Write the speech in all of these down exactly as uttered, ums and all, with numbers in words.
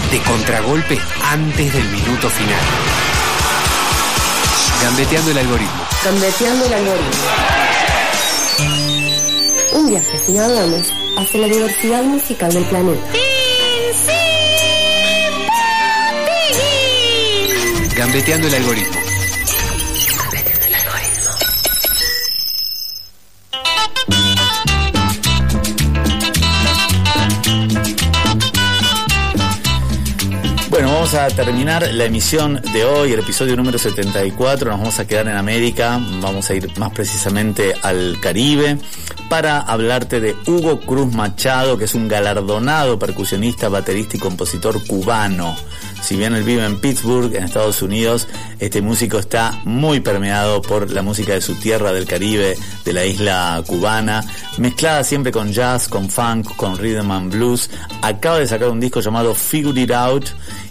de contragolpe antes del minuto final. Gambeteando el algoritmo. Gambeteando el algoritmo. Un viaje sin aduanas hacia la diversidad musical del planeta. Gambeteando el algoritmo. Gambeteando el algoritmo. Bueno, vamos a terminar la emisión de hoy, el episodio número setenta y cuatro. Nos vamos a quedar en América, vamos a ir más precisamente al Caribe para hablarte de Hugo Cruz Machado, que es un galardonado percusionista, baterista y compositor cubano. Si bien él vive en Pittsburgh, en Estados Unidos, este músico está muy permeado por la música de su tierra, del Caribe, de la isla cubana, mezclada siempre con jazz, con funk, con rhythm and blues. Acaba de sacar un disco llamado Figure It Out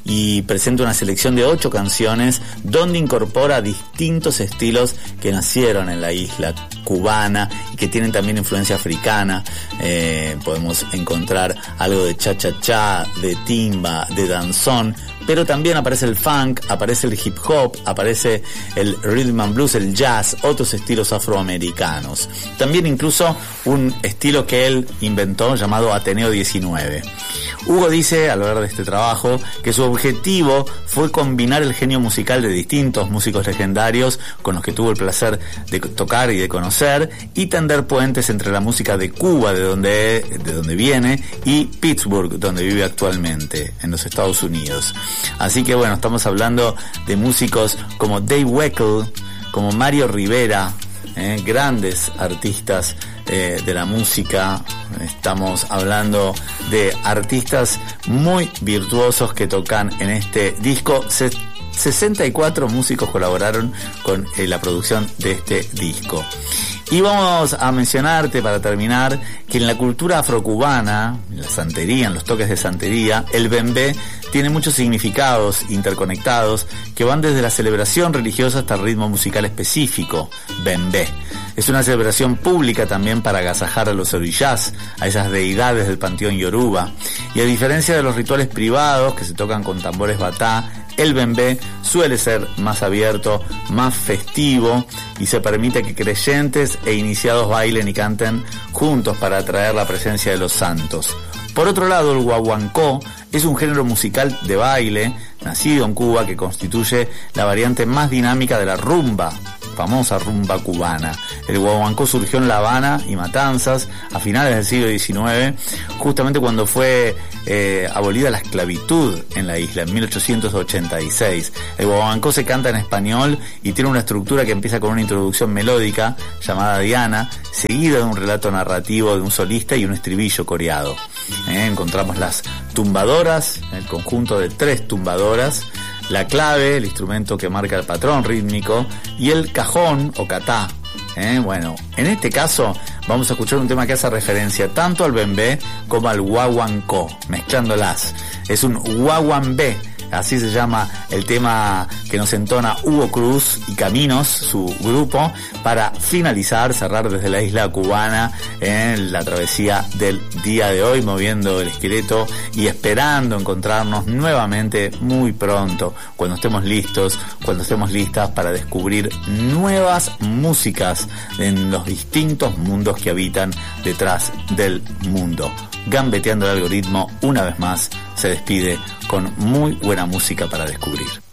y presenta una selección de ocho canciones donde incorpora distintos estilos que nacieron en la isla cubana y que tienen también influencia africana. Eh, podemos encontrar algo de cha-cha-cha, de timba, de danzón, pero también aparece el funk, aparece el hip hop, aparece el rhythm and blues, el jazz, otros estilos afroamericanos. También incluso un estilo que él inventó llamado Ateneo diecinueve. Hugo dice, al hablar de este trabajo, que su objetivo fue combinar el genio musical de distintos músicos legendarios con los que tuvo el placer de tocar y de conocer, y tender puentes entre la música de Cuba, de donde, de donde viene, y Pittsburgh, donde vive actualmente, en los Estados Unidos. Así que bueno, estamos hablando de músicos como Dave Weckl, como Mario Rivera, eh, grandes artistas eh, de la música. Estamos hablando de artistas muy virtuosos que tocan en este disco. Se, sesenta y cuatro músicos colaboraron con eh, la producción de este disco. Y vamos a mencionarte, para terminar, que en la cultura afrocubana, en la santería, en los toques de santería, el bembé tiene muchos significados interconectados que van desde la celebración religiosa hasta el ritmo musical específico, bembé. Es una celebración pública también para agasajar a los orishas, a esas deidades del panteón yoruba. Y a diferencia de los rituales privados que se tocan con tambores batá, el bembé suele ser más abierto, más festivo, y se permite que creyentes e iniciados bailen y canten juntos para atraer la presencia de los santos. Por otro lado, el guaguancó es un género musical de baile nacido en Cuba que constituye la variante más dinámica de la rumba, famosa rumba cubana. El guaguancó surgió en La Habana y Matanzas a finales del siglo diecinueve, justamente cuando fue eh, abolida la esclavitud en la isla, en mil ochocientos ochenta y seis. El guaguancó se canta en español y tiene una estructura que empieza con una introducción melódica llamada Diana, seguida de un relato narrativo de un solista y un estribillo coreado. Eh, encontramos las tumbadoras, el conjunto de tres tumbadoras, la clave, el instrumento que marca el patrón rítmico, y el cajón o catá. Eh, bueno, en este caso vamos a escuchar un tema que hace referencia tanto al bembé como al guaguancó, mezclándolas. Es un guaguambé, así se llama el tema que nos entona Hugo Cruz y Caminos, su grupo, para finalizar, cerrar desde la isla cubana en la travesía del día de hoy, moviendo el esqueleto y esperando encontrarnos nuevamente muy pronto, cuando estemos listos, cuando estemos listas para descubrir nuevas músicas en los distintos mundos que habitan detrás del mundo. Gambeteando el algoritmo, una vez más, se despide con muy buena música para descubrir.